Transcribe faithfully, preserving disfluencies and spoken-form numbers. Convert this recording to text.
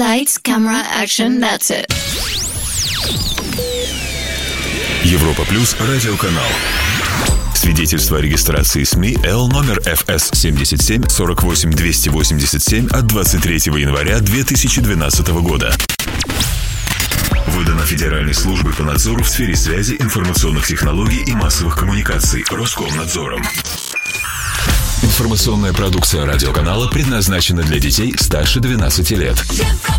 Lights, camera, action, that's it. Европа Плюс радиоканал. Свидетельство о регистрации СМИ Л номер эф эс семьдесят семь сорок восемь двести восемьдесят семь от двадцать третьего января две тысячи двенадцатого года. Выдано Федеральной службой по надзору в сфере связи, информационных технологий и массовых коммуникаций Роскомнадзором. Информационная продукция радиоканала предназначена для детей старше двенадцати лет.